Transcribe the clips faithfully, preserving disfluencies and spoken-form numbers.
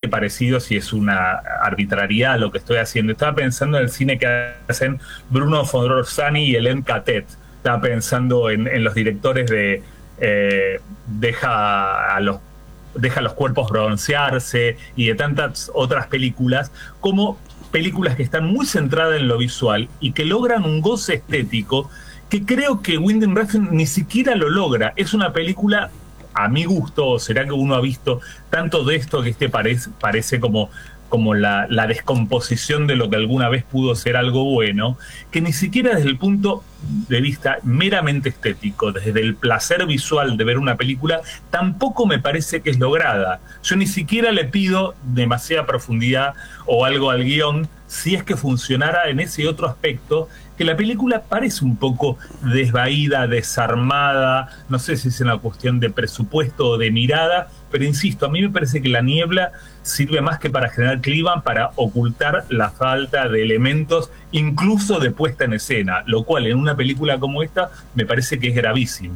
parecido si es una arbitrariedad lo que estoy haciendo. Estaba pensando en el cine que hacen Bruno Forzani y Hélène Catet. Estaba pensando en, en los directores de eh, Deja a los Deja los cuerpos broncearse y de tantas otras películas, como películas que están muy centradas en lo visual y que logran un goce estético que creo que Wind Refn ni siquiera lo logra. Es una película, a mi gusto, o será que uno ha visto tanto de esto que este parece, parece como, como la, la descomposición de lo que alguna vez pudo ser algo bueno, que ni siquiera desde el punto de vista meramente estético, desde el placer visual de ver una película, tampoco me parece que es lograda. Yo ni siquiera le pido demasiada profundidad o algo al guión, si es que funcionara en ese otro aspecto, que la película parece un poco desvaída, desarmada, no sé si es una cuestión de presupuesto o de mirada, pero insisto, a mí me parece que La Niebla sirve más que para generar clima, para ocultar la falta de elementos, incluso de puesta en escena, lo cual en una película como esta me parece que es gravísimo.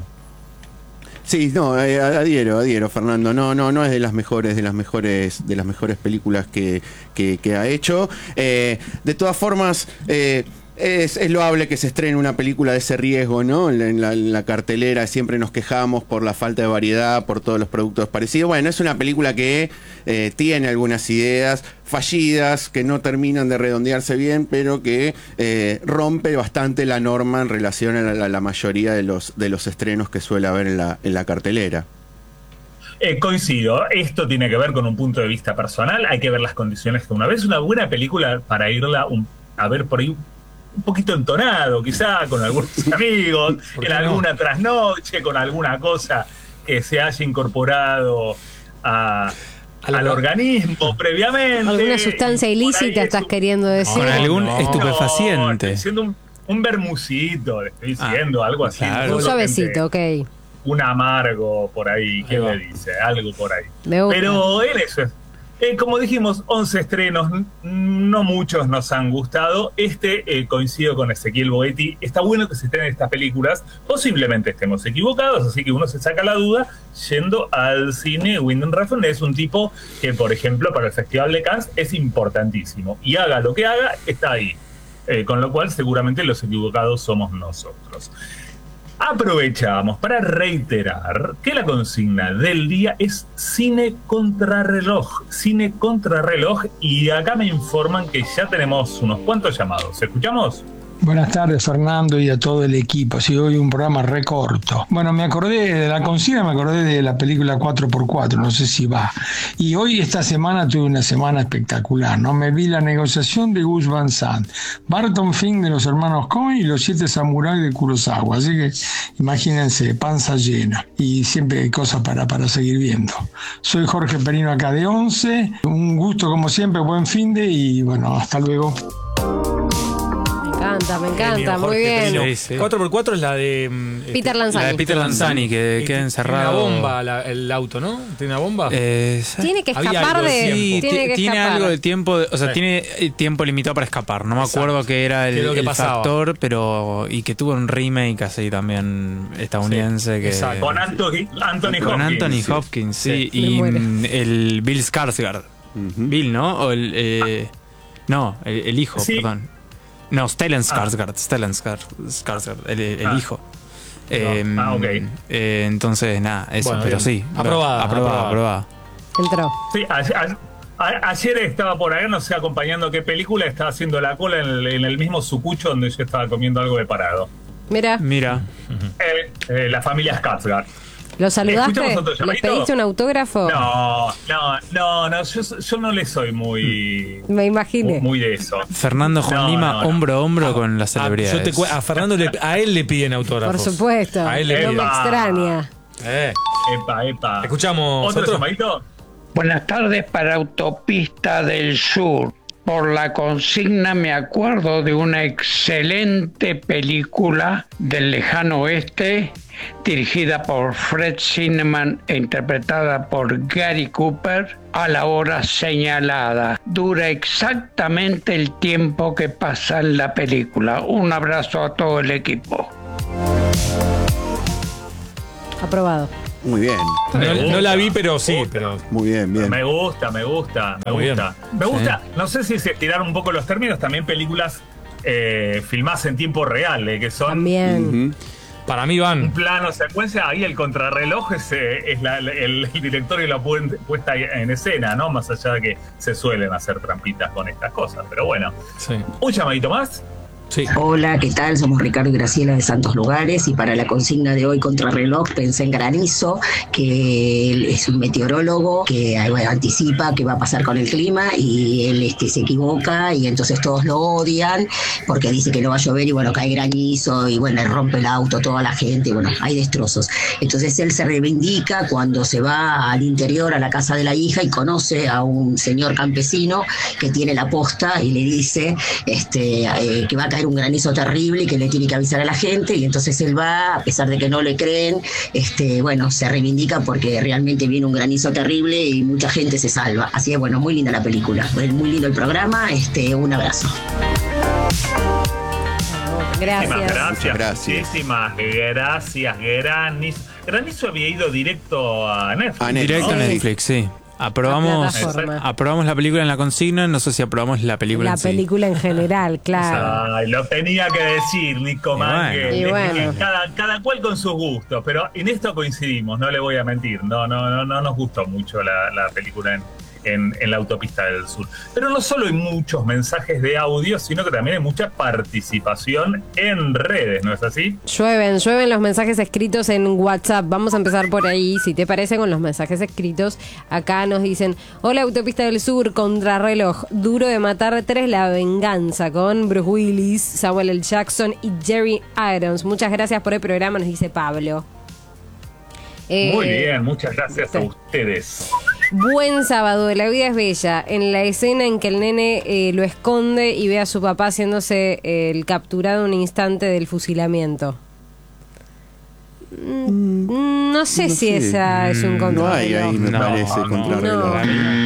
Sí, no, eh, adhiero, adhiero, Fernando. No, no, no es de las mejores, de las mejores, de las mejores películas que, que, que ha hecho. Eh, de todas formas, eh, Es, es loable que se estrene una película de ese riesgo, ¿no? En la, en la cartelera siempre nos quejamos por la falta de variedad, por todos los productos parecidos. Bueno, es una película que eh, tiene algunas ideas fallidas, que no terminan de redondearse bien, pero que eh, rompe bastante la norma en relación a la, a la mayoría de los, de los estrenos que suele haber en la, en la cartelera. Eh, coincido, esto tiene que ver con un punto de vista personal, hay que ver las condiciones que una vez una buena película para irla un, a ver por ahí un poquito entonado, quizá con algunos amigos, en alguna no? trasnoche, con alguna cosa que se haya incorporado a, al Algo. organismo previamente. ¿Alguna sustancia ilícita estás queriendo decir? Con algún no, estupefaciente. No, estoy diciendo un, un vermucito, le estoy diciendo, ah, algo así. Claro. Un suavecito, ok. Un amargo por ahí, ¿qué me dice? Algo por ahí. Pero en eso es. Eh, como dijimos, once estrenos, no muchos nos han gustado. Este, eh, coincido con Ezequiel Boetti, está bueno que se estrenen estas películas, posiblemente estemos equivocados, así que uno se saca la duda yendo al cine. Wind Refn es un tipo que, por ejemplo, para el Festival de Cannes es importantísimo, y haga lo que haga, está ahí. Eh, con lo cual, seguramente los equivocados somos nosotros. Aprovechamos para reiterar que la consigna del día es cine contrarreloj, cine contrarreloj, y acá me informan que ya tenemos unos cuantos llamados. ¿Escuchamos? Buenas tardes, Fernando, y a todo el equipo. Sí, hoy un programa recorto. Bueno, me acordé de la consigna, me acordé de la película cuatro por cuatro, no sé si va. Y hoy, esta semana, tuve una semana espectacular, ¿no? Me vi La negociación de Gus Van Sant, Barton Fink de los hermanos Coen y Los siete samuráis de Kurosawa. Así que, imagínense, panza llena. Y siempre hay cosas para, para seguir viendo. Soy Jorge Perino, acá de once. Un gusto, como siempre, buen finde y, bueno, hasta luego. Me encanta, me encanta, muy bien. Sí, sí. cuatro por cuatro es la de Peter Lanzani. La de Peter Lanzani, que Y queda tiene encerrado. una bomba la, el auto, ¿no? ¿Tiene una bomba? Eh, Tiene que Había escapar algo de de. sí, tiene que tiene escapar. algo de tiempo, de- o sea, Sí. tiene eh, tiempo limitado para escapar. No me Exacto. acuerdo qué era el, ¿Qué es lo que el pasaba? factor, pero. Y que tuvo un remake así también estadounidense. Sí, que, exacto. Con Anthony, Anthony con Hopkins. Anthony sí. Hopkins, sí. Me Y muero. mm, el Bill Skarsgård. Uh-huh. Bill, ¿no? O el. eh, no, el, el hijo, Sí. perdón. No, Stellan Skarsgård. Stellan Skar- Skarsgård, el, el Ah. hijo. Eh, Ah, ok. eh, entonces, nada, eso, Bueno, pero bien. sí. Aprobada, Aprobada, aprobada. aprobada. Entró. Sí, a- a- a- ayer estaba por ahí, no sé, acompañando qué película, estaba haciendo la cola en el, en el mismo sucucho donde yo estaba comiendo algo de parado. Mira, Mira. Eh, eh, la familia Skarsgård. ¿lo saludaste? ¿Escuchamos otro ¿Les llamadito? pediste un autógrafo? No, no, no, no, yo, yo no le soy muy, Me imaginé. muy de eso. Fernando Juan No, Lima, no, no. hombro a hombro con las Ah, celebridades. yo te cu- a Fernando, le- a él le piden autógrafos. Por supuesto. A él le No piden. me extraña. Eh, Epa, epa. Escuchamos ¿Otro otro. llamadito? Buenas tardes para Autopista del Sur. Por la consigna me acuerdo de una excelente película del lejano oeste dirigida por Fred Zinnemann e interpretada por Gary Cooper, A la hora señalada. Dura exactamente el tiempo que pasa en la película. Un abrazo a todo el equipo. Aprobado. Muy bien. No, no la vi, pero sí, pero. Muy bien, bien. Me gusta, me gusta, me Muy gusta. bien. Me gusta, Sí. no sé si se estiraron un poco los términos, también películas eh, filmadas en tiempo real, eh, que son También. Ujú. Para mí un van. plano secuencia, ahí el contrarreloj es, eh, es la- el, el director y la pu- puesta en escena, ¿no? Más allá de que se suelen hacer trampitas con estas cosas, pero bueno. Sí. Un llamadito más. Sí. Hola, ¿qué tal? Somos Ricardo y Graciela de Santos Lugares y para la consigna de hoy Contrarreloj pensé en Granizo, que él es un meteorólogo que eh, bueno, anticipa qué va a pasar con el clima y él este, se equivoca y entonces todos lo odian porque dice que no va a llover y bueno, cae granizo y bueno, rompe el auto toda la gente y bueno, hay destrozos. Entonces él se reivindica cuando se va al interior a la casa de la hija y conoce a un señor campesino que tiene la posta y le dice este, eh, que va a caer un granizo terrible y que le tiene que avisar a la gente y entonces él va, a pesar de que no le creen, este, bueno, se reivindica porque realmente viene un granizo terrible y mucha gente se salva. Así que bueno, muy linda la película, muy lindo el programa, este, un abrazo. Muchísimas Gracias. gracias. Gracias. Muchísimas gracias, Granizo. Granizo había ido directo a Netflix. A Netflix. Directo a Sí. Netflix, sí. Aprobamos, La plataforma. aprobamos la película en la consigna, no sé si aprobamos la película La en sí. película en general, claro. Ay, lo tenía que decir, Nico Y Mangue. bueno. Y bueno. Cada, cada cual con sus gustos, pero en esto coincidimos, no le voy a mentir. No, no, no, no nos gustó mucho la, la película en, en, en la autopista del sur. Pero no solo hay muchos mensajes de audio, sino que también hay mucha participación en redes, ¿no es así? Llueven, llueven los mensajes escritos en WhatsApp. Vamos a empezar por ahí, si te parece, con los mensajes escritos. Acá nos dicen: hola, Autopista del Sur, Contrarreloj, Duro de Matar tres, La Venganza, con Bruce Willis, Samuel L. Jackson y Jerry Irons. Muchas gracias por el programa, nos dice Pablo. Eh, Muy bien, muchas gracias sí. a ustedes. Buen sábado, La Vida es Bella. En la escena en que el nene eh, lo esconde y ve a su papá haciéndose eh, el capturado un instante del fusilamiento. Mm, no sé No si sé. esa es un No hay contrarreloj. ahí, me No, parece, no, contrarreloj.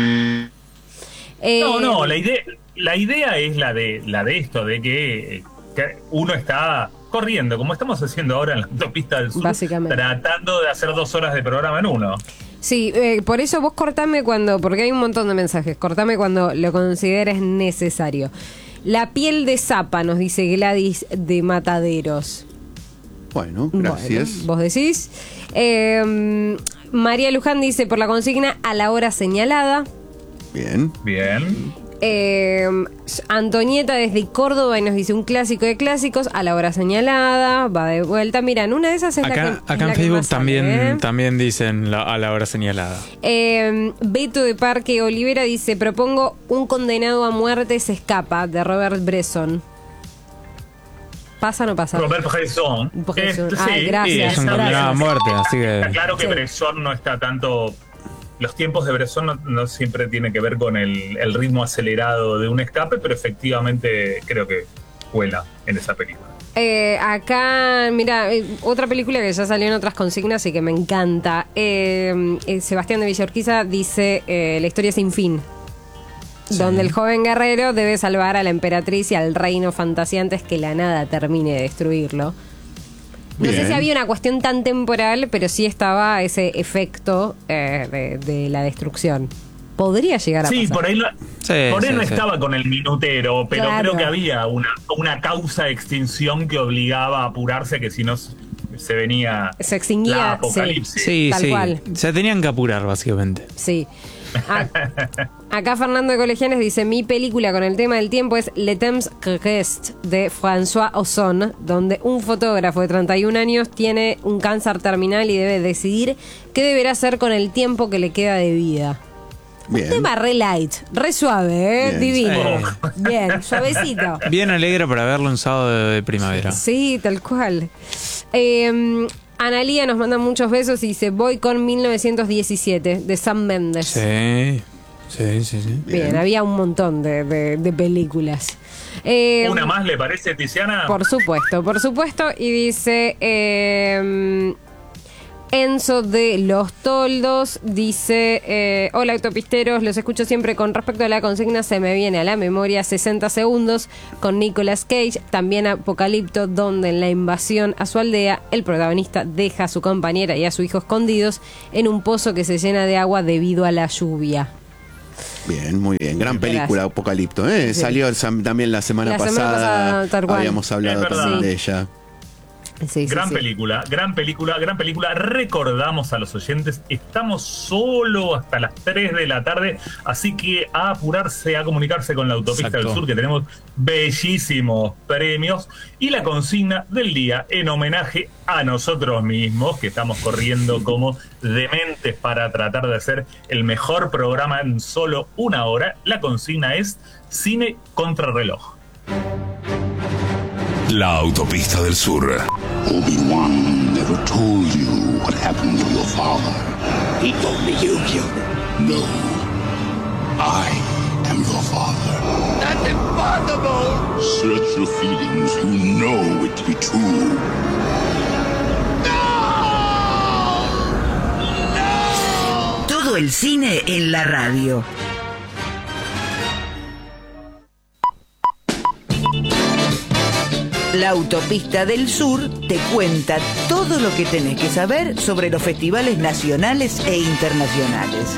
Eh, No, no, la idea, la idea es la de, la de esto, de que, que uno está corriendo, como estamos haciendo ahora en la autopista del sur, Básicamente. tratando de hacer dos horas de programa en uno. Sí, eh, por eso vos cortame cuando, porque hay un montón de mensajes, cortame cuando lo consideres necesario. La piel de zapa, nos dice Gladys de Mataderos. Bueno, gracias. Bueno, vos decís. Eh, María Luján dice: por la consigna, a la hora señalada. Bien. Bien. Eh, Antonieta desde Córdoba y nos dice: un clásico de clásicos, a la hora señalada. Va de vuelta. Mira, en una de esas es la que, Acá, es acá la en que Facebook más sale, también, ¿eh? también dicen la- a la hora señalada. Eh, Beto de Parque Olivera dice: propongo Un condenado a muerte se escapa, de Robert Bresson. ¿Pasa o no pasa? Robert Bresson. Bresson. Este, Ay, sí, gracias, sí, Es un esa- condenado a muerte, así Está que... claro que Sí. Bresson no está tanto. Los tiempos de Bresson no, no siempre tienen que ver con el, el ritmo acelerado de un escape, pero efectivamente creo que cuela en esa película. Eh, acá, mira, eh, otra película que ya salió en otras consignas y que me encanta. Eh, eh, Sebastián de Villorquiza dice eh, La historia sin fin. Donde el joven guerrero debe salvar a la emperatriz y al reino fantasía antes que la nada termine de destruirlo. No sé Bien. si había una cuestión tan temporal, pero sí estaba ese efecto eh, de, de la destrucción. Podría llegar a Sí, pasar. por ahí, no- Sí, por ahí sí, no sí. estaba con el minutero, pero Claro. creo que había una, una causa de extinción que obligaba a apurarse, que si no se venía Se extinguía, la sí. apocalipsis. Sí, Tal sí. cual. Se tenían que apurar, básicamente. Sí. A- acá Fernando de Colegianes dice: mi película con el tema del tiempo es Le Temps que Reste, de François Ozon, donde un fotógrafo de treinta y un años tiene un cáncer terminal y debe decidir qué deberá hacer con el tiempo que le queda de vida. Un Bien. tema re light, re suave, ¿eh? Bien. Divino. Sí. Bien, suavecito. Bien alegre para verlo un sábado de, de primavera. Sí, tal cual. Eh, Analía nos manda muchos besos y dice: voy con mil novecientos diecisiete, de Sam Mendes. Sí, sí, sí, sí. Bien, Bien. había un montón de, de- de películas. Eh, ¿Una más le parece, Tiziana? Por supuesto, por supuesto. Y dice: eh, Enzo de Los Toldos dice, eh, hola autopisteros, los escucho siempre. Con respecto a la consigna, se me viene a la memoria sesenta segundos con Nicolas Cage, también Apocalipto, donde en la invasión a su aldea el protagonista deja a su compañera y a su hijo escondidos en un pozo que se llena de agua debido a la lluvia. Bien, muy bien. Gran película, Gracias. Apocalipto. ¿eh? Sí. Salió el, también la semana La pasada. semana pasada, tal cual. Habíamos hablado Es verdad. también Sí. de ella. Sí, gran sí, sí. película, gran película, gran película. Recordamos a los oyentes, estamos solo hasta las tres de la tarde, así que a apurarse, a comunicarse con la Autopista Exacto. del Sur, que tenemos bellísimos premios. Y la consigna del día, en homenaje a nosotros mismos, que estamos corriendo como dementes para tratar de hacer el mejor programa en solo una hora. La consigna es Cine Contrarreloj. La Autopista del Sur. Obi-Wan never told you what happened to your father. He told me you killed him. No. I am your father. That's impossible! Search your feelings. You know it to be true. Todo el cine en la radio. La Autopista del Sur te cuenta todo lo que tenés que saber sobre los festivales nacionales e internacionales.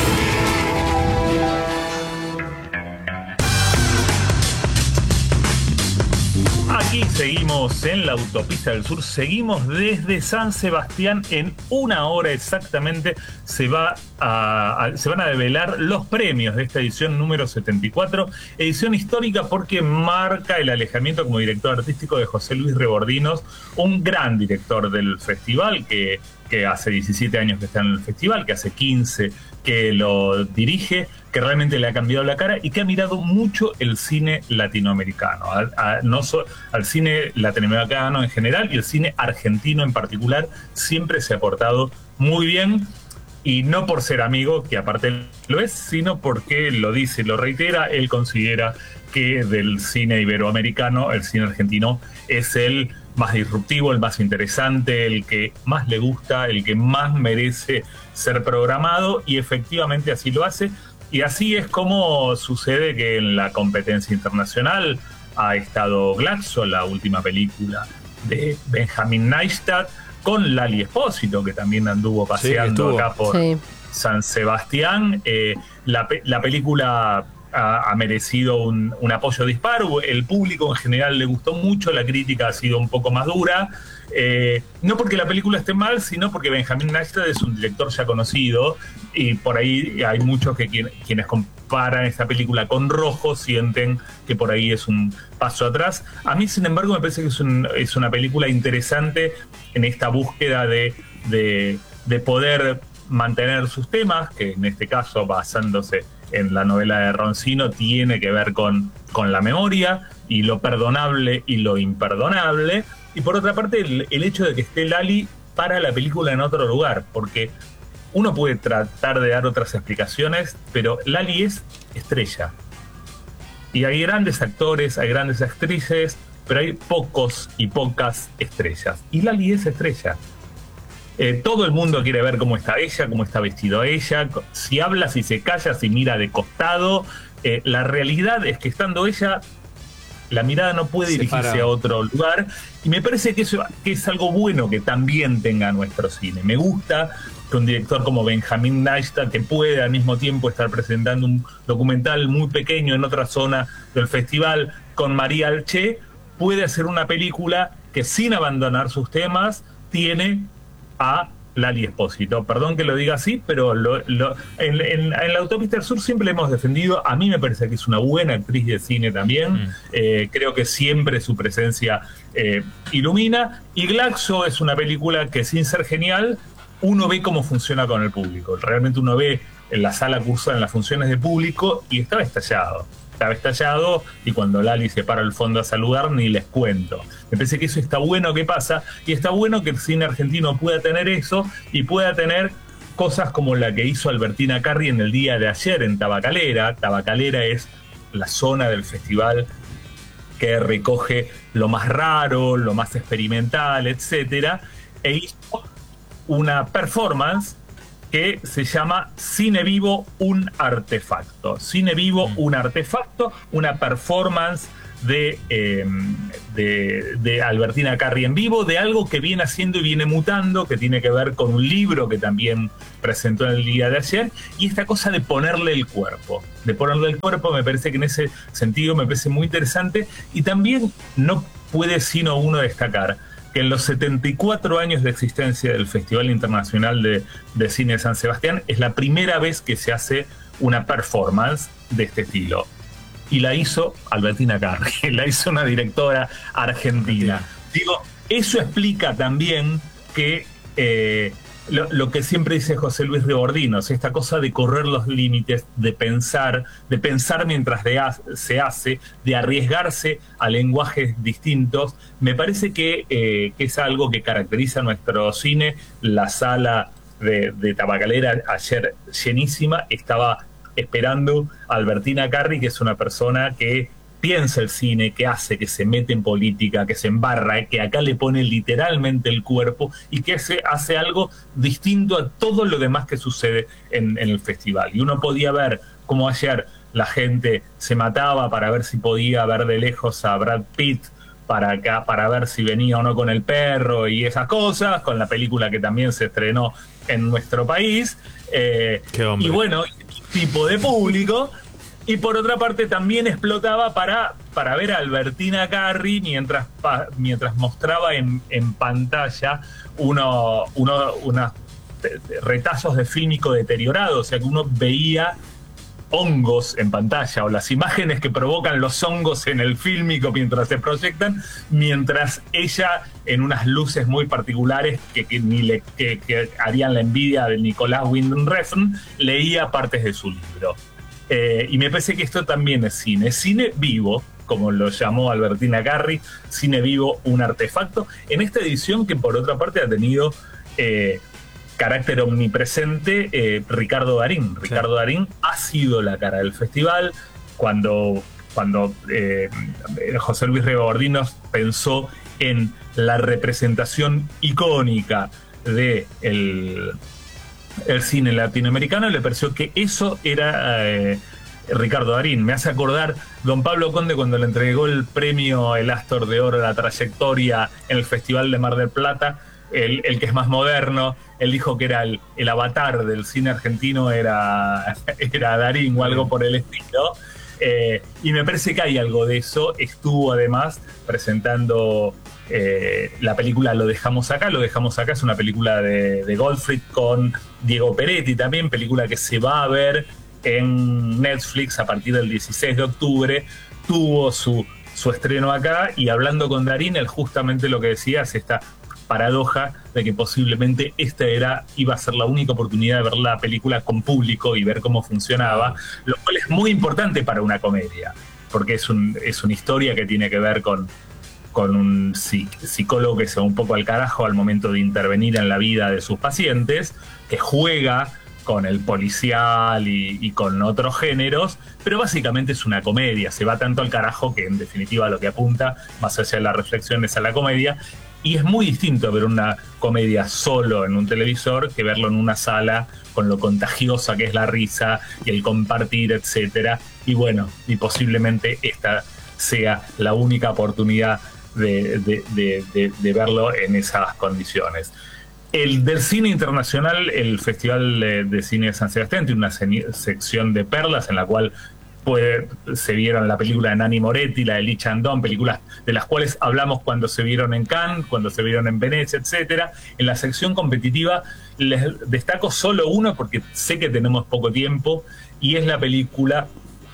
Aquí seguimos en la Autopista del Sur, seguimos desde San Sebastián. En una hora exactamente se, va a, a, se van a develar los premios de esta edición número setenta y cuatro, edición histórica porque marca el alejamiento como director artístico de José Luis Rebordinos, un gran director del festival que, que hace diecisiete años que está en el festival, que hace quince que lo dirige, que realmente le ha cambiado la cara y que ha mirado mucho el cine latinoamericano, a, a, no so, al cine latinoamericano en general y el cine argentino en particular. Siempre se ha portado muy bien, y no por ser amigo, que aparte lo es, sino porque lo dice, lo reitera, él considera que del cine iberoamericano el cine argentino es el más disruptivo, el más interesante, el que más le gusta, el que más merece ser programado, y efectivamente así lo hace. Y así es como sucede que en la competencia internacional ha estado Glaxo, la última película de Benjamin Neistat, con Lali Espósito, que también anduvo paseando Sí, acá por Sí. San Sebastián. Eh, la, la película ha, ha merecido un, un apoyo disparo. El público en general le gustó mucho, la crítica ha sido un poco más dura. Eh, no porque la película esté mal, sino porque Benjamin Neistat es un director ya conocido, y por ahí hay muchos que quien, quienes comparan esta película con Rojo sienten que por ahí es un paso atrás. A mí, sin embargo, me parece que es, un, es una película interesante en esta búsqueda de, de, de poder mantener sus temas, que en este caso, basándose en la novela de Roncino, tiene que ver con, con la memoria y lo perdonable y lo imperdonable. Y por otra parte, el, el hecho de que esté Lali para la película en otro lugar, porque uno puede tratar de dar otras explicaciones, pero Lali es estrella. Y hay grandes actores, hay grandes actrices, pero hay pocos y pocas estrellas. Y Lali es estrella. Eh, todo el mundo quiere ver cómo está ella, cómo está vestido ella, si habla, si se calla, si mira de costado. Eh, la realidad es que estando ella, la mirada no puede dirigirse Separa. a otro lugar, y me parece que eso que es algo bueno que también tenga nuestro cine. Me gusta que un director como Benjamin Neistat, que puede al mismo tiempo estar presentando un documental muy pequeño en otra zona del festival con María Alché, puede hacer una película que sin abandonar sus temas tiene a Lali Espósito. Perdón que lo diga así, pero lo, lo, en, en, en la Autopista del Sur siempre le hemos defendido. A mí me parece que es una buena actriz de cine también. Mm. Eh, creo que siempre su presencia eh, ilumina. Y Glaxo es una película que, sin ser genial, uno ve cómo funciona con el público. Realmente uno ve en la sala cursa, en las funciones de público, y estaba estallado. Estaba estallado, y cuando Lali se para al fondo a saludar, ni les cuento. Me parece que eso está bueno que pasa, y está bueno que el cine argentino pueda tener eso, y pueda tener cosas como la que hizo Albertina Carri en el día de ayer en Tabacalera. Tabacalera es la zona del festival que recoge lo más raro, lo más experimental, etcétera, e hizo una performance que se llama Cine Vivo, un artefacto. Cine Vivo, mm. un artefacto, una performance de, eh, de, de Albertina Carri en vivo, de algo que viene haciendo y viene mutando, que tiene que ver con un libro que también presentó en el día de ayer, y esta cosa de ponerle el cuerpo. De ponerle el cuerpo me parece que en ese sentido me parece muy interesante, y también no puede sino uno destacar que en los setenta y cuatro años de existencia del Festival Internacional de, de Cine de San Sebastián es la primera vez que se hace una performance de este estilo. Y la hizo Albertina Carri, la hizo una directora argentina. Digo, eso explica también que eh, lo, lo que siempre dice José Luis Rebordinos, esta cosa de correr los límites, de pensar, de pensar mientras de, se hace, de arriesgarse a lenguajes distintos, me parece que, eh, que es algo que caracteriza nuestro cine. La sala de, de Tabacalera ayer llenísima, estaba esperando a Albertina Carri, que es una persona que piensa el cine, que hace, que se mete en política, que se embarra, que acá le pone literalmente el cuerpo y que hace, hace algo distinto a todo lo demás que sucede en, en el festival. Y uno podía ver cómo ayer la gente se mataba para ver si podía ver de lejos a Brad Pitt para acá, para ver si venía o no con el perro y esas cosas, con la película que también se estrenó en nuestro país. Eh, y bueno, tipo de público. Y por otra parte también explotaba para, para ver a Albertina Carri mientras, pa, mientras mostraba en, en pantalla uno, uno, unos retazos de fílmico deteriorado, o sea que uno veía hongos en pantalla, o las imágenes que provocan los hongos en el fílmico mientras se proyectan, mientras ella, en unas luces muy particulares que, que, ni le, que, que harían la envidia de Nicolás Winding Refn, leía partes de su libro. Eh, y me parece que esto también es cine, cine vivo, como lo llamó Albertina Carri, cine vivo, un artefacto, en esta edición que por otra parte ha tenido eh, carácter omnipresente eh, Ricardo Darín. Sí. Ricardo Darín ha sido la cara del festival. Cuando, cuando eh, José Luis Rebordinos pensó en la representación icónica de el, el cine latinoamericano, le pareció que eso era eh, Ricardo Darín. Me hace acordar don Pablo Conde cuando le entregó el premio, el Astor de Oro, la trayectoria en el Festival de Mar del Plata, el, el que es más moderno. Él dijo que era el, el avatar del cine argentino, era, era Darín o algo por el estilo. Eh, y me parece que hay algo de eso. Estuvo además presentando eh, la película Lo Dejamos Acá. Lo Dejamos Acá es una película de, de Goldfried con Diego Peretti también, película que se va a ver en Netflix a partir del dieciséis de octubre. Tuvo su, su estreno acá, y hablando con Darín, él justamente lo que decía es esta paradoja de que posiblemente esta era iba a ser la única oportunidad de ver la película con público y ver cómo funcionaba, lo cual es muy importante para una comedia, porque es, un, es una historia que tiene que ver con, con un psicólogo que se va un poco al carajo al momento de intervenir en la vida de sus pacientes, que juega con el policial y, y con otros géneros, pero básicamente es una comedia. Se va tanto al carajo que en definitiva lo que apunta, más allá de la reflexión, es a la comedia. Y es muy distinto ver una comedia solo en un televisor que verlo en una sala con lo contagiosa que es la risa y el compartir, etcétera. Y bueno, y posiblemente esta sea la única oportunidad de, de, de, de, de verlo en esas condiciones. El del cine internacional, el Festival de Cine de San Sebastián tiene una sección de perlas en la cual Pues, se vieron la película de Nanni Moretti, la de Lee Chandon, películas de las cuales hablamos cuando se vieron en Cannes, cuando se vieron en Venecia, etcétera. En la sección competitiva les destaco solo uno porque sé que tenemos poco tiempo, y es la película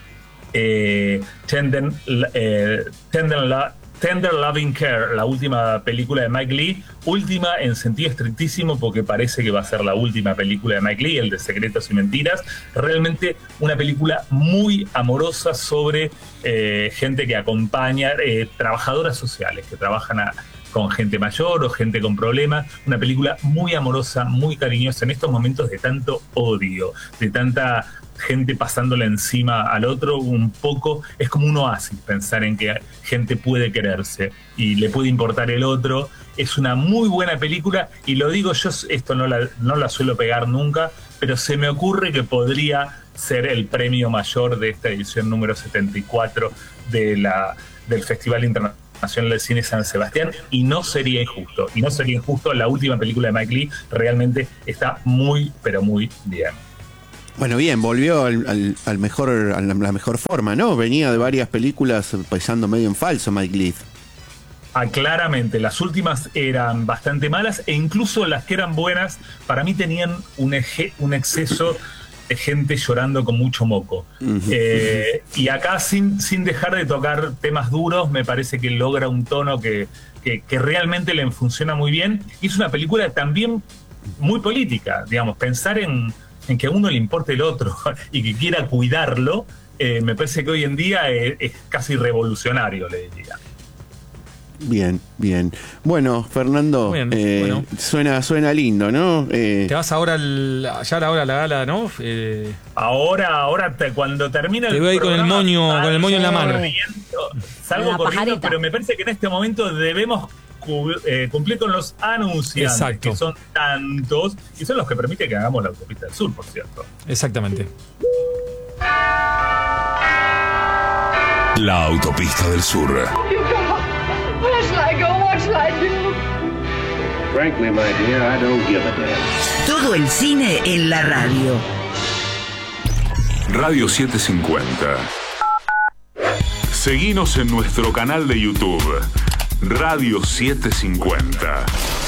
eh, Tender, eh, Tender, Tender Loving Care, la última película de Mike Leigh, última en sentido estrictísimo porque parece que va a ser la última película de Mike Leigh, el de Secretos y Mentiras. Realmente una película muy amorosa sobre eh, gente que acompaña, eh, trabajadoras sociales que trabajan a, con gente mayor o gente con problemas. Una película muy amorosa, muy cariñosa en estos momentos de tanto odio, de tanta gente pasándole encima al otro un poco. Es como un oasis pensar en que gente puede quererse y le puede importar el otro. Es una muy buena película y lo digo yo, esto no la, no la suelo pegar nunca, pero se me ocurre que podría ser el premio mayor de esta edición número setenta y cuatro de la, del Festival Internacional de Cine San Sebastián, y no sería injusto, y no sería injusto. La última película de Mike Leigh realmente está muy, pero muy bien. Bueno, bien, volvió al, al, al mejor, a la, la mejor forma, ¿no? Venía de varias películas pesando medio en falso Mike Leigh. Ah, claramente, las últimas eran bastante malas, e incluso las que eran buenas, para mí tenían un, eje, un exceso de gente llorando con mucho moco. Uh-huh. Eh, y acá, sin, sin dejar de tocar temas duros, me parece que logra un tono que, que, que realmente le funciona muy bien. Y es una película también muy política, digamos, pensar en, en que a uno le importe el otro y que quiera cuidarlo, eh, me parece que hoy en día es, es casi revolucionario, le diría. Bien, bien. Bueno, Fernando, bien, eh, bueno. Suena, suena lindo, ¿no? Eh, Te vas ahora al, ya ahora a la gala, ¿no? Eh, ahora, ahora te, cuando termina el te veo ahí con el moño, con el moño en la mano. Salgo La corriendo, pajarita. pero me parece que en este momento debemos cu- eh, cumplir con los anunciantes, Exacto. que son tantos, y son los que permiten que hagamos la autopista del sur, por cierto. Exactamente. La autopista del sur. Where shall I go? What shall I do? Frankly, my dear, I don't give a damn. Todo el cine en la radio. Radio setecientos cincuenta. Seguinos en nuestro canal de YouTube. Radio setecientos cincuenta.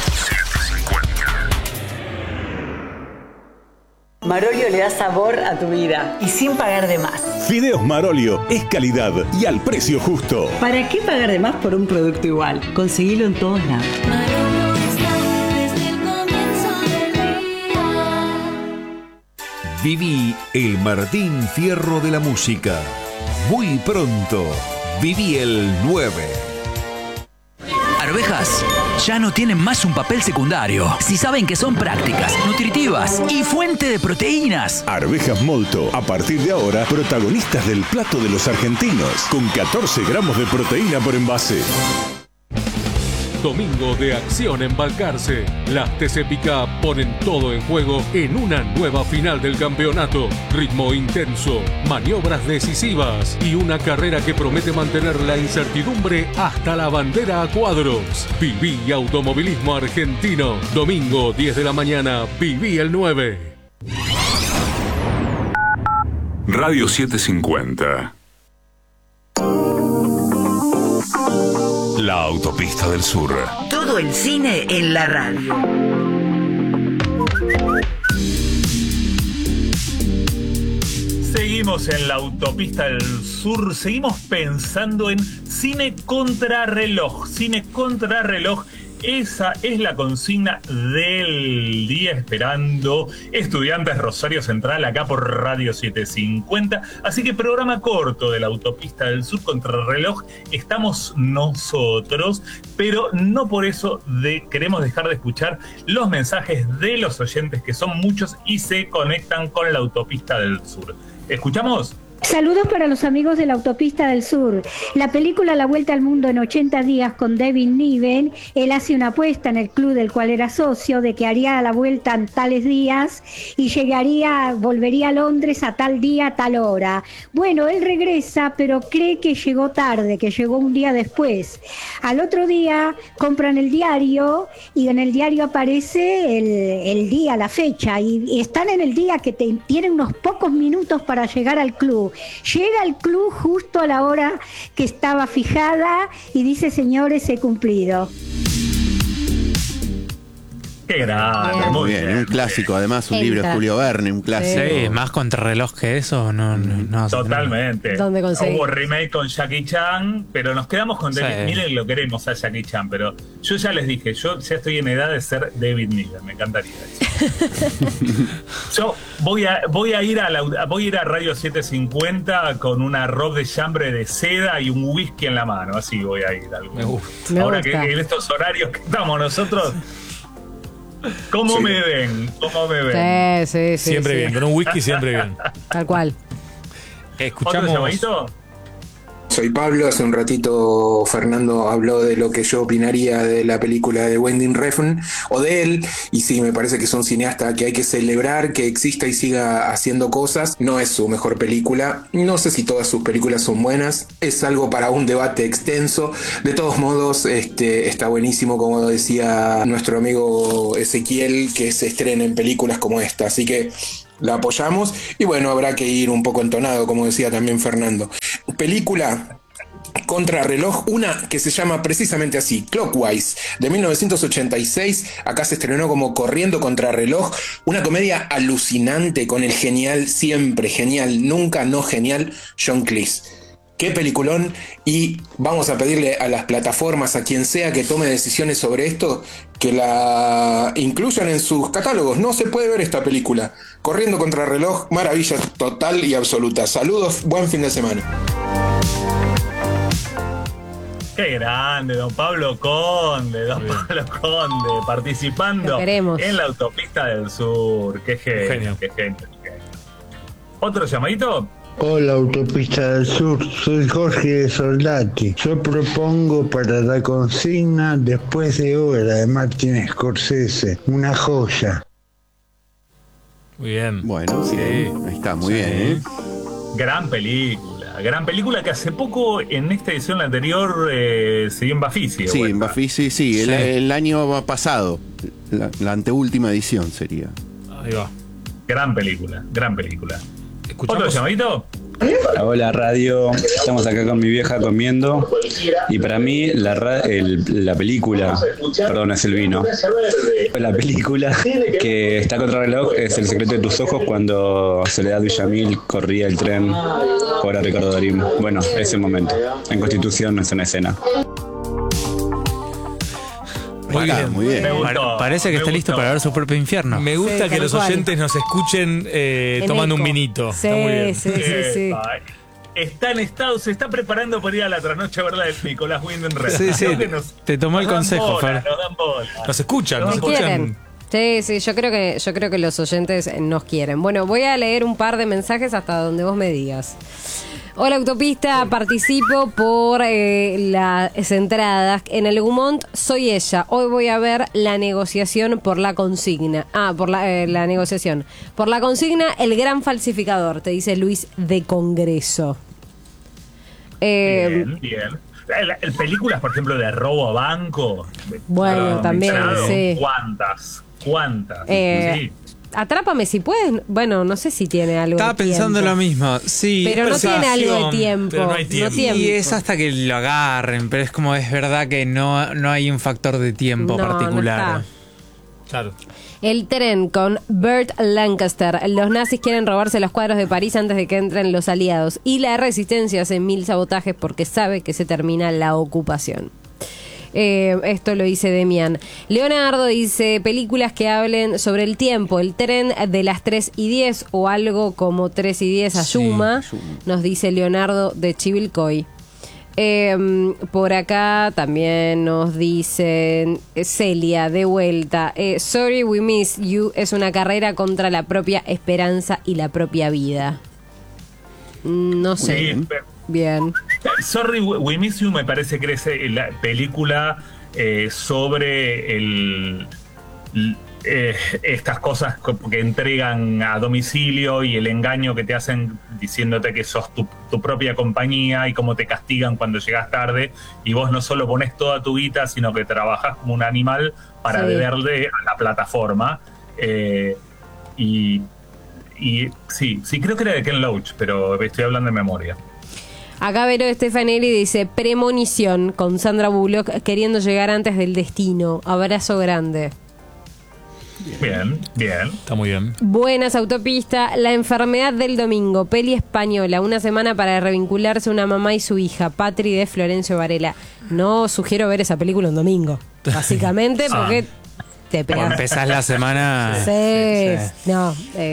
Marolio le da sabor a tu vida y sin pagar de más. Fideos Marolio es calidad y al precio justo. ¿Para qué pagar de más por un producto igual? Conseguilo en todos lados. Viví el Martín Fierro de la música. Muy pronto, viví el nueve. Arvejas ya no tienen más un papel secundario. Si saben que son prácticas, nutritivas y fuente de proteínas. Arvejas Molto, a partir de ahora, protagonistas del plato de los argentinos, con catorce gramos de proteína por envase. Domingo de acción en Balcarce. Las T C Pica ponen todo en juego en una nueva final del campeonato. Ritmo intenso, maniobras decisivas y una carrera que promete mantener la incertidumbre hasta la bandera a cuadros. Viví automovilismo argentino. Domingo diez de la mañana, viví el nueve. Radio setecientos cincuenta. La autopista del sur. Todo el cine en la radio. Seguimos en la autopista del sur, seguimos pensando en cine contrarreloj. Cine contrarreloj, esa es la consigna del día, esperando Estudiantes Rosario Central acá por Radio setecientos cincuenta. Así que programa corto de la autopista del sur contrarreloj estamos nosotros, pero no por eso de, queremos dejar de escuchar los mensajes de los oyentes, que son muchos y se conectan con la autopista del sur. ¿Escuchamos? Saludos para los amigos de la Autopista del Sur. La película La Vuelta al Mundo en ochenta días con David Niven, él hace una apuesta en el club del cual era socio de que haría la vuelta en tales días y llegaría, volvería a Londres a tal día, a tal hora. Bueno, él regresa, pero cree que llegó tarde, que llegó un día después. Al otro día compran el diario y en el diario aparece el, el día, la fecha, y, y están en el día que te, tienen unos pocos minutos para llegar al club. Llega al club justo a la hora que estaba fijada y dice: señores, he cumplido. Qué grande, muy bien, bien, un clásico, además, un Entra. libro de Julio Verne, un clásico. Sí, más contrarreloj que eso, no, no, no Totalmente. ¿Dónde conseguí? Hubo remake con Jackie Chan, pero nos quedamos con David. Sí. Niven, lo queremos a Jackie Chan, pero yo ya les dije, yo ya estoy en edad de ser David Niven, me encantaría eso. Yo voy a, voy a ir a la, voy a ir a Radio setecientos cincuenta con una robe de chambre de seda y un whisky en la mano, así voy a ir. Algo. Me gusta. Ahora Me gusta. que en estos horarios que estamos nosotros. ¿Cómo Sí. me ven? ¿Cómo me ven? Sí, sí, sí. Siempre sí. bien, con un whisky siempre bien. Tal cual. Escuchamos. ¿Otro llamadito? Soy Pablo, hace un ratito Fernando habló de lo que yo opinaría de la película de Wendell Refn o de él, y sí, me parece que es un cineasta que hay que celebrar, que exista y siga haciendo cosas. No es su mejor película, no sé si todas sus películas son buenas, es algo para un debate extenso. De todos modos, este, está buenísimo, como decía nuestro amigo Ezequiel, que se estrenen películas como esta, así que la apoyamos. Y bueno, habrá que ir un poco entonado, como decía también Fernando. Película Contrarreloj, una que se llama precisamente así, Clockwise, de mil novecientos ochenta y seis. Acá se estrenó como Corriendo Contrarreloj, una comedia alucinante con el genial, siempre genial, nunca no genial, John Cleese. Qué peliculón, y vamos a pedirle a las plataformas, a quien sea que tome decisiones sobre esto, que la incluyan en sus catálogos. No se puede ver esta película. Corriendo Contrarreloj, maravilla total y absoluta. Saludos, buen fin de semana. Qué grande, don Pablo Conde, don Pablo Conde, participando Lo queremos. en la autopista del sur. Qué genio, Genio. qué genio, qué genio. ¿Otro llamadito? Hola, Autopista del Sur, soy Jorge de Soldati. Yo propongo para la consigna Después de Hora de Martin Scorsese, una joya. Muy bien. Bueno, sí, ahí está, muy bien, ¿eh? Gran película, gran película que hace poco, en esta edición la anterior, eh, se dio en Bafisi. de Sí, vuelta. en Bafisi, sí, el, Sí. el año pasado, la, la anteúltima edición sería. Ahí va. Gran película, gran película. ¿Otro Escuchamos. llamadito? Hola radio, estamos acá con mi vieja comiendo y para mí la, ra- el- la película, perdón, es el vino, la película que está contra el reloj es El secreto de tus ojos, cuando Soledad Villamil corría el tren por a Ricardo Darín. Bueno, ese momento, en Constitución es una escena. Muy Está, bien. muy bien. Me Pare- gustó, Parece que me está listo gustó. para ver su propio infierno. Me gusta Sí, que tal los cual. oyentes nos escuchen eh, En tomando eco. un vinito. Sí, Está muy bien. sí, sí, sí. Epa, Está en estado, se está preparando para ir a la trasnoche a verla de Nicolás Winding Refn. Sí, sí, Creo que te- nos- te tomó el nos dan consejo, bola, Fer. Nos dan bola. Nos escuchan, nos Si Si escuchan. quieren. Sí, sí, yo creo que yo creo que los oyentes nos quieren. Bueno, voy a leer un par de mensajes hasta donde vos me digas. Hola Autopista, participo por eh, las entradas. En el Gumont soy ella. Hoy voy a ver la negociación por la consigna. Ah, por la, eh, la negociación. Por la consigna, el gran falsificador, te dice Luis de Congreso. Eh, Bien, bien. El- el- películas, por ejemplo, de robo a banco. Bueno, Ah, también, mencionado. sí. ¿Cuántas? ¿Cuántas? Eh, Sí. Atrápame si puedes. Bueno, no sé si tiene algo Estaba de pensando tiempo. lo mismo. Sí, Pero no tiene algo de tiempo. pero no hay tiempo. tiempo. Y es hasta que lo agarren, pero es como es verdad que no, no hay un factor de tiempo No, no particular. está. Claro. El tren con Burt Lancaster. Los nazis quieren robarse los cuadros de París antes de que entren los aliados. Y la resistencia hace mil sabotajes porque sabe que se termina la ocupación. Eh, esto lo dice Demian. Leonardo dice películas que hablen sobre el tiempo. El tren de las tres y diez o algo como tres y diez a Sí, Yuma. Nos dice Leonardo de Chivilcoy. Eh, por acá también nos dicen eh, Celia, de vuelta. Eh, Sorry We Miss You es una carrera contra la propia esperanza y la propia vida. Mm, No sé. Sí, pero- Bien. Sorry, We Miss You me parece que es eh, la película eh, sobre el, l- eh, estas cosas co- que entregan a domicilio y el engaño que te hacen diciéndote que sos tu, tu propia compañía y cómo te castigan cuando llegas tarde y vos no solo pones toda tu guita, sino que trabajás como un animal para Sí. beberle a la plataforma. Eh, y, y sí, sí, creo que era de Ken Loach, pero estoy hablando de memoria. Acá Vero Stefanelli dice Premonición con Sandra Bullock queriendo llegar antes del destino. Abrazo grande. Bien, bien. Está muy bien. Buenas Autopista, La enfermedad del domingo, peli española, una semana para revincularse una mamá y su hija, Patri de Florencio Varela. No sugiero ver esa película un domingo, básicamente porque te Cuando pegas. empezás la semana. Sí, sí, sí. no, eh,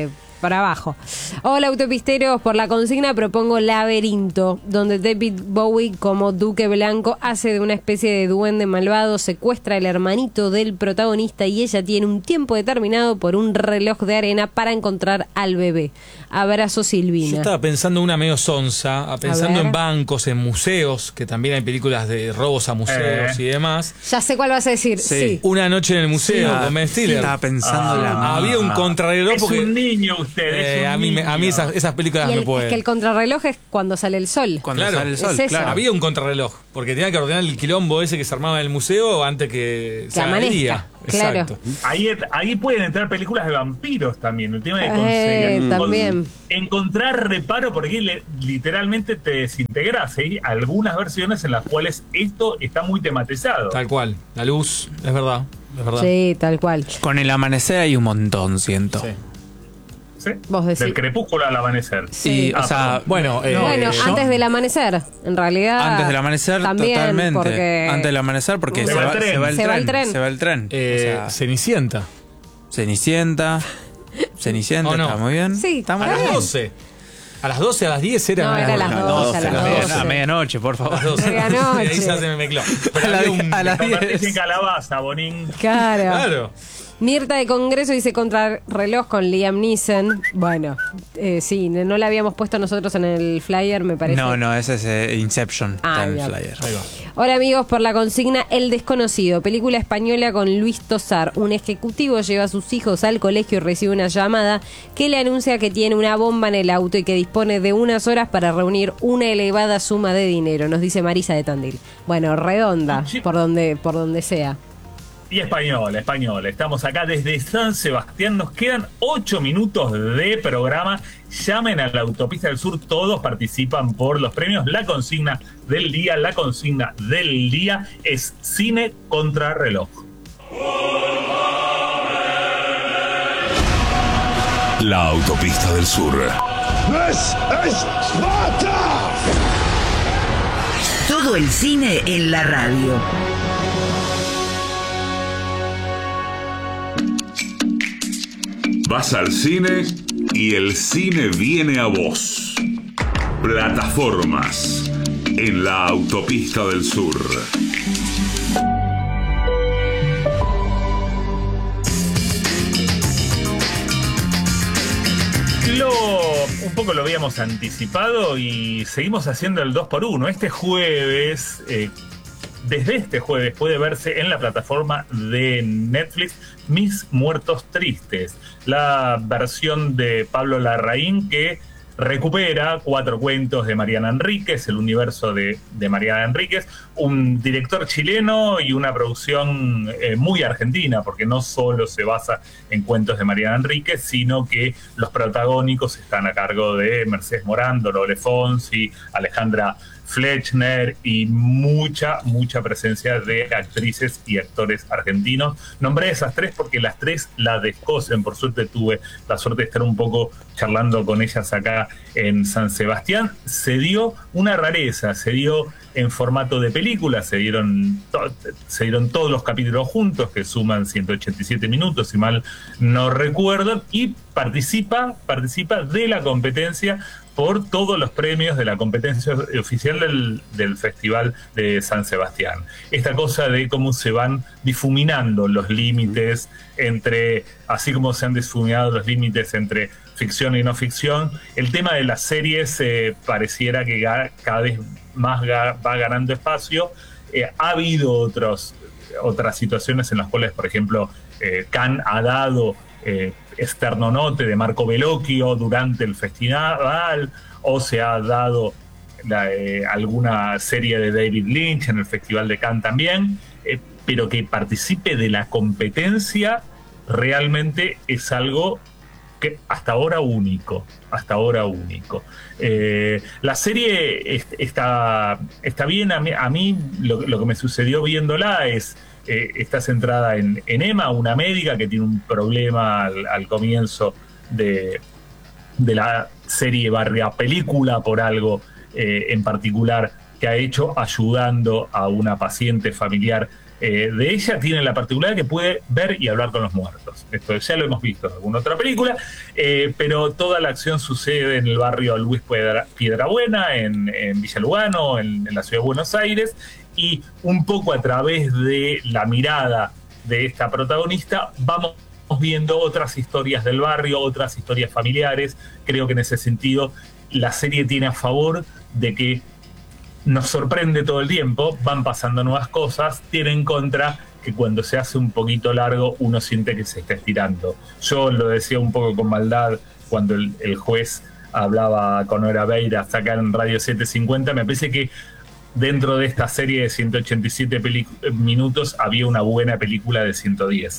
para abajo. Hola, autopisteros, por la consigna propongo Laberinto, donde David Bowie como Duque Blanco hace de una especie de duende malvado, secuestra al hermanito del protagonista y ella tiene un tiempo determinado por un reloj de arena para encontrar al bebé. Abrazo, Silvina. Yo estaba pensando una medio sonsa, pensando ver. en bancos, en museos, que también hay películas de robos a museos Eh. y demás. Ya sé cuál vas a decir, sí. Una noche en el museo Sí. con Ben Stiller. Estaba pensando Ah, la había un misma. contrarreloj Es porque un niño usted, es eh, un a mí me- a mí niño. esas, esas películas Y el- me es pueden. que el contrarreloj es cuando sale el sol. Cuando Claro, sale el sol, es eso. claro. Había un contrarreloj, porque tenía que ordenar el quilombo ese que se armaba en el museo antes que, se haga el amanezca, día. claro. Exacto. Ahí, ahí pueden entrar películas de vampiros también. El tema de Eh, conseguir. también. Encontrar reparo porque le- literalmente te desintegras. Hay algunas versiones en las cuales esto está muy tematizado. Tal cual. La luz, es verdad. Es verdad. Sí, tal cual. Con el amanecer hay un montón, siento. Sí. ¿Sí? Vos decís. Del crepúsculo al amanecer. Y, Ah, o sea, perdón. Bueno, eh, Bueno, yo- antes del amanecer, en realidad. Antes del amanecer, también, totalmente. porque- Antes del amanecer, porque Se se, va va, el tren. se va el Se va tren. el tren. Se va el tren. eh, o sea, Cenicienta. Cenicienta. Cenicienta, ¿O no? está muy bien. Sí, está A muy las bien. doce. A las doce, a las diez era. No, era a las A las doce, doce, a las media- doce. a medianoche, por A favor. las doce. Medianoche. Y ahí ya se me mezcló. Pero A la había die- un- a las Te convertís diez. en calabaza, Bonín. Claro. Claro. Mirta de Congreso dice contrarreloj con Liam Neeson. Bueno, eh, sí, no la habíamos puesto nosotros en el flyer, me parece. No, no, ese es eh, Inception. Ah, está en el bien. flyer. Ahí va. Hola amigos, por la consigna El Desconocido, película española con Luis Tosar. Un ejecutivo lleva a sus hijos al colegio y recibe una llamada que le anuncia que tiene una bomba en el auto y que dispone de unas horas para reunir una elevada suma de dinero, nos dice Marisa de Tandil. Bueno, redonda, Sí. por donde, por donde sea. Y española, española. Estamos acá desde San Sebastián. Nos quedan ocho minutos de programa. Llamen a la Autopista del Sur. Todos participan por los premios. La consigna del día, la consigna del día es cine contra reloj. La Autopista del Sur. This is Sparta! Todo el cine en la radio. Vas al cine y el cine viene a vos. Plataformas en la Autopista del Sur. Lo, un poco lo habíamos anticipado y seguimos haciendo el dos por uno. Este jueves, eh, desde este jueves, puede verse en la plataforma de Netflix Mis Muertos Tristes, la versión de Pablo Larraín que recupera cuatro cuentos de Mariana Enríquez, el universo de, de Mariana Enríquez, un director chileno y una producción eh, muy argentina, porque no solo se basa en cuentos de Mariana Enríquez, sino que los protagónicos están a cargo de Mercedes Morán, Dolores Fonsi, Alejandra Fletchner y mucha, mucha presencia de actrices y actores argentinos. Nombré esas tres porque las tres la descosen. Por suerte tuve la suerte de estar un poco charlando con ellas acá en San Sebastián. Se dio una rareza, se dio en formato de película, se dieron, to- se dieron todos los capítulos juntos, que suman ciento ochenta y siete minutos, si mal no recuerdo, y participa, participa de la competencia por todos los premios de la competencia oficial del, del Festival de San Sebastián. Esta cosa de cómo se van difuminando los límites entre, así como se han difuminado los límites entre ficción y no ficción, el tema de las series eh, pareciera que ga- cada vez más ga- va ganando espacio. Eh, ha habido otros, otras situaciones en las cuales, por ejemplo, eh, Cannes ha dado eh, Esternonote de Marco Bellocchio durante el festival, o se ha dado la, eh, alguna serie de David Lynch en el Festival de Cannes también, eh, pero que participe de la competencia realmente es algo que hasta ahora único, hasta ahora único. Eh, la serie es- está, está bien, a mí, a mí lo, lo que me sucedió viéndola es, eh, está centrada en, en Emma, una médica que tiene un problema al, al comienzo de, de la serie barra película por algo eh, en particular que ha hecho ayudando a una paciente familiar eh, de ella tiene la particularidad que puede ver y hablar con los muertos. Esto ya lo hemos visto en alguna otra película, eh, pero toda la acción sucede en el barrio Luis Piedra, Piedrabuena, en, en Villa Lugano, en, en la ciudad de Buenos Aires, y un poco a través de la mirada de esta protagonista vamos viendo otras historias del barrio, otras historias familiares. Creo que en ese sentido la serie tiene a favor de que nos sorprende todo el tiempo, van pasando nuevas cosas, tiene en contra que cuando se hace un poquito largo uno siente que se está estirando. Yo lo decía un poco con maldad cuando el, el juez hablaba con Nora Beiras acá en Radio setecientos cincuenta, me parece que dentro de esta serie de ciento ochenta y siete minutos había una buena película de ciento diez.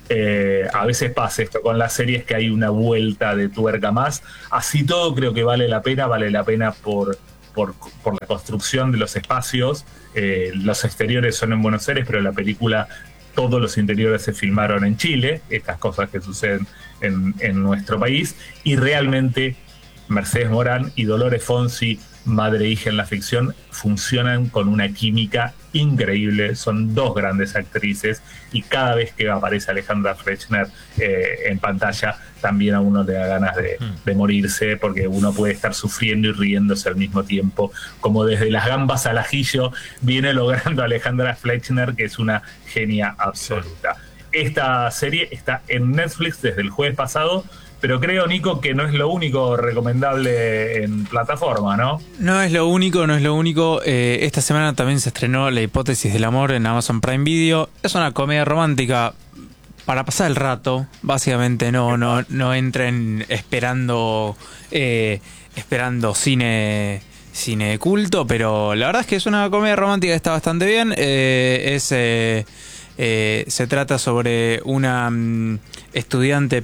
Eh, a veces pasa esto con las series, que hay una vuelta de tuerca más. Así todo creo que vale la pena, vale la pena por, por, por la construcción de los espacios. Eh, los exteriores son en Buenos Aires, pero la película, todos los interiores se filmaron en Chile, estas cosas que suceden en, en nuestro país, y realmente Mercedes Morán y Dolores Fonsi, madre e hija en la ficción, funcionan con una química increíble. Son dos grandes actrices y cada vez que aparece Alejandra Flechner eh, en pantalla también a uno le da ganas de, de morirse, porque uno puede estar sufriendo y riéndose al mismo tiempo, como desde las gambas al ajillo viene logrando Alejandra Flechner, que es una genia absoluta. Esta serie está en Netflix desde el jueves pasado, pero creo, Nico, que no es lo único recomendable en plataforma, ¿no? No es lo único, no es lo único. Eh, esta semana también se estrenó La Hipótesis del Amor en Amazon Prime Video. Es una comedia romántica para pasar el rato. Básicamente no, no, no entren esperando, eh, esperando cine, cine de culto, pero la verdad es que es una comedia romántica que está bastante bien. Eh, es... Eh, Eh, se trata sobre una um, estudiante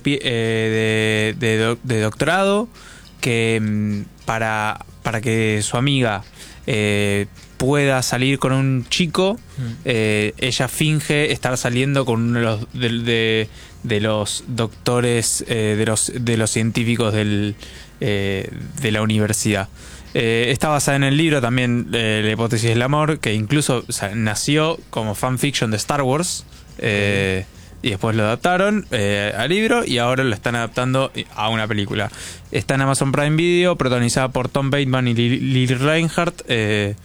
eh, de, de, do, de doctorado que um, para, para que su amiga eh, pueda salir con un chico, eh, ella finge estar saliendo con uno de los, de, de, de los doctores, eh, de, los, de los científicos del, eh, de la universidad. Eh, está basada en el libro también, eh, La Hipótesis del Amor, que incluso, o sea, nació como fanfiction de Star Wars, eh, y después lo adaptaron eh, al libro y ahora lo están adaptando a una película. Está en Amazon Prime Video, protagonizada por Tom Bateman y Lily Reinhardt, eh,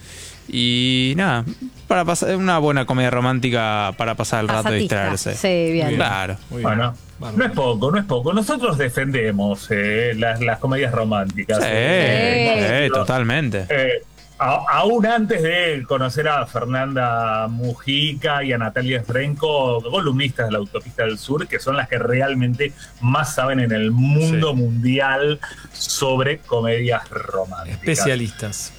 y nada, para pasar una buena comedia romántica para pasar el rato y distraerse. Sí, bien. Claro. Muy bien. Bueno, no es poco, no es poco. Nosotros defendemos eh, las, las comedias románticas. Sí, eh, sí, totalmente. Eh, a, aún antes de conocer a Fernanda Mujica y a Natalia Frenco, columnistas de la Autopista del Sur, que son las que realmente más saben en el mundo sí. mundial sobre comedias románticas. Especialistas.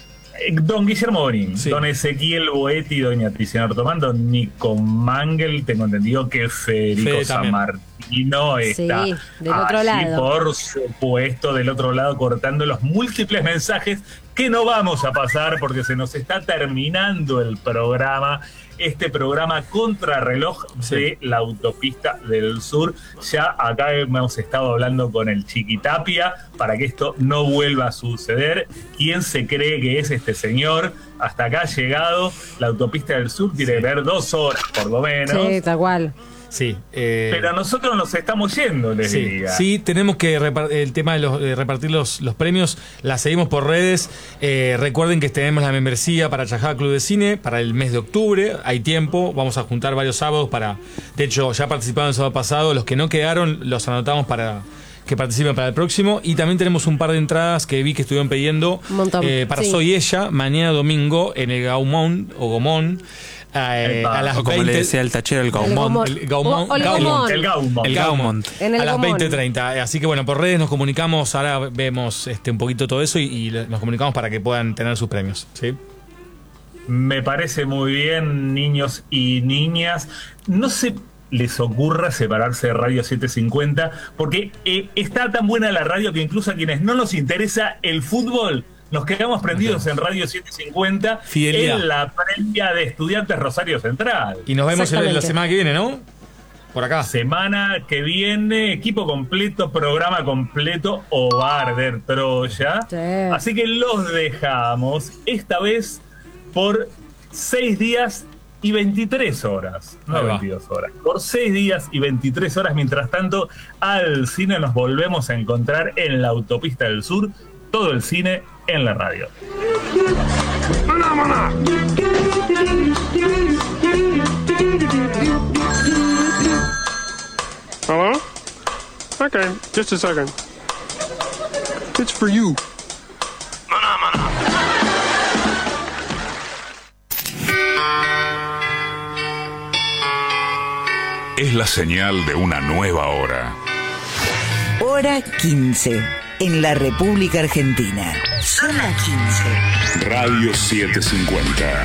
Don Guillermo Bonín, sí. don Ezequiel Boetti, doña Tiziana Ortomán, don Nico Mangel, tengo entendido que Federico Fede San Martino está sí, del otro allí, lado. por supuesto, del otro lado, cortando los múltiples mensajes que no vamos a pasar porque se nos está terminando el programa. Este programa Contrarreloj sí. de la Autopista del Sur. Ya acá hemos estado hablando con el Chiquitapia para que esto no vuelva a suceder. ¿Quién se cree que es este señor? Hasta acá ha llegado. La Autopista del Sur tiene que ver dos horas por lo menos. Sí, tal cual. Sí, eh, pero nosotros nos estamos yendo, les sí, diga. Sí, tenemos que repart- el tema de, los, de repartir los, los premios, la seguimos por redes. Eh, recuerden que tenemos la membresía para Chajá Club de Cine para el mes de octubre. Hay tiempo, vamos a juntar varios sábados para. De hecho, ya participaron el sábado pasado. Los que no quedaron los anotamos para que participen para el próximo. Y también tenemos un par de entradas que vi que estuvieron pidiendo eh, para sí. Soy Ella, mañana domingo en el Gaumont o Gomón. Eh, a las o como veinte, le decía el tachero, el Gaumont. El Gaumont. El Gaumont. El Gaumont. El Gaumont. En el a las Gaumont. veinte treinta. Así que bueno, por redes nos comunicamos. Ahora vemos este un poquito todo eso y, y nos comunicamos para que puedan tener sus premios. ¿Sí? Me parece muy bien, niños y niñas. No se les ocurra separarse de Radio setecientos cincuenta porque eh, está tan buena la radio que incluso a quienes no nos interesa el fútbol nos quedamos prendidos en Radio setecientos cincuenta. Fidelidad. En la previa de Estudiantes Rosario Central. Y nos vemos en la semana que viene, ¿no? Por acá. Semana que viene, equipo completo, programa completo, o va a arder Troya. Sí. Así que los dejamos, esta vez por seis días y veintitrés horas, no Ahí va. veintidós horas, por seis días y veintitrés horas. Mientras tanto, al cine nos volvemos a encontrar en la Autopista del Sur, todo el cine en la radio. Hello? Okay, just a second. It's for you. Es la señal de una nueva hora. Hora quince, en la República Argentina. Zona quince. Radio setecientos cincuenta.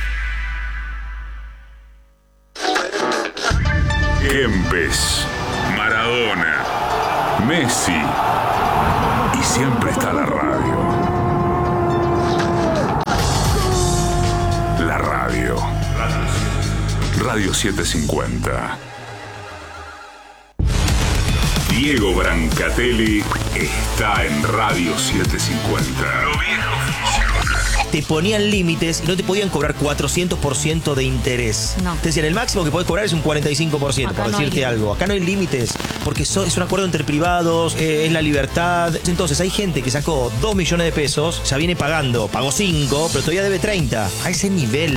Kempes, Maradona, Messi. Y siempre está la radio. La radio. Radio setecientos cincuenta. Diego Brancatelli está en Radio setecientos cincuenta. Lo viejo funciona. Te ponían límites y no te podían cobrar cuatrocientos por ciento de interés. No. Te decían, el máximo que podés cobrar es un cuarenta y cinco por ciento, Acá por no hay decirte límites. algo. Acá no hay límites, porque so- es un acuerdo entre privados, eh, es la libertad. Entonces hay gente que sacó dos millones de pesos, ya viene pagando, pagó cinco, pero todavía debe treinta. A ese nivel.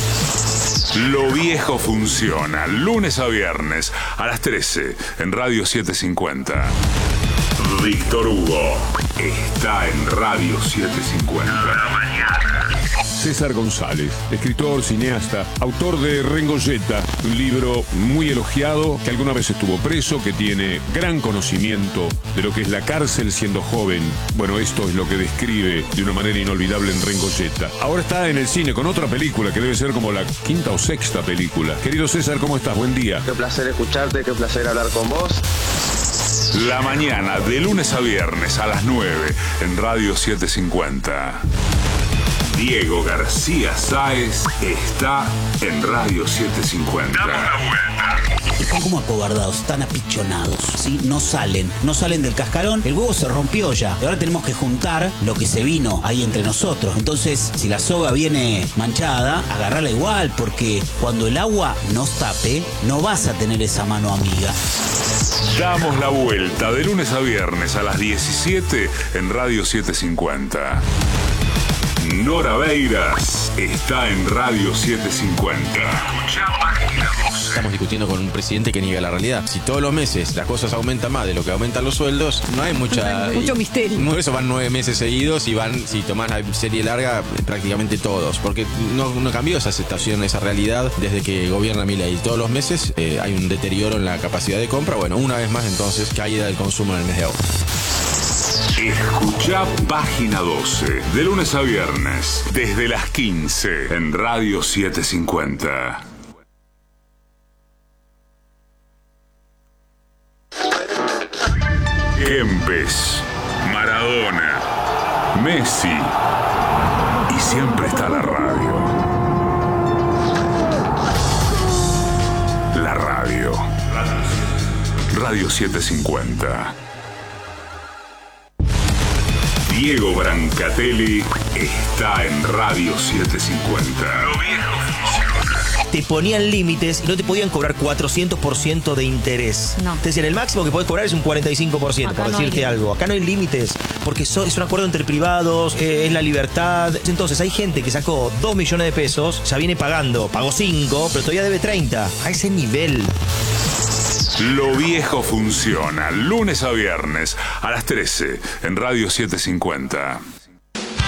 Lo viejo funciona. Lunes a viernes a las trece en Radio setecientos cincuenta. Víctor Hugo está en Radio setecientos cincuenta. César González, escritor, cineasta, autor de Rengolleta, un libro muy elogiado, que alguna vez estuvo preso, que tiene gran conocimiento de lo que es la cárcel siendo joven. Bueno, esto es lo que describe de una manera inolvidable en Rengolleta. Ahora está en el cine con otra película, que debe ser como la quinta o sexta película. Querido César, ¿cómo estás? Buen día. Qué placer escucharte, qué placer hablar con vos. La mañana de lunes a viernes a las nueve en Radio setecientos cincuenta. Diego García Sáez está en Radio setecientos cincuenta. Están como acobardados, están apichonados, ¿sí? No salen, no salen del cascarón. El huevo se rompió ya. Y ahora tenemos que juntar lo que se vino ahí entre nosotros. Entonces, si la soga viene manchada, agarrarla igual, porque cuando el agua nos tape, no vas a tener esa mano amiga. Damos la vuelta de lunes a viernes a las diecisiete en Radio setecientos cincuenta. Nora Beiras está en Radio setecientos cincuenta. Escucha página doce. Estamos discutiendo con un presidente que niega la realidad. Si todos los meses las cosas aumentan más de lo que aumentan los sueldos, no hay mucha... No hay mucho misterio. Por eso van nueve meses seguidos y van, si tomás la serie larga, prácticamente todos. Porque no, no cambió esa aceptación, esa realidad desde que gobierna Milei. Todos los meses eh, hay un deterioro en la capacidad de compra. Bueno, una vez más entonces, caída del consumo en el mes de agosto. Escucha página doce de lunes a viernes desde las quince en Radio setecientos cincuenta. Kempes, Maradona, Messi y siempre está la radio. La radio. Radio setecientos cincuenta. Diego Brancatelli está en Radio setecientos cincuenta. Lo viejo funciona. Te ponían límites y no te podían cobrar cuatrocientos por ciento de interés. No. Te decían, el máximo que podés cobrar es un cuarenta y cinco por ciento, Acá por no hay decirte límites. algo. Acá no hay límites, porque so- es un acuerdo entre privados, eh, es la libertad. Entonces hay gente que sacó dos millones de pesos, ya viene pagando, pagó cinco, pero todavía debe treinta. A ese nivel. Lo viejo funciona. Lunes a viernes a las trece en Radio setecientos cincuenta.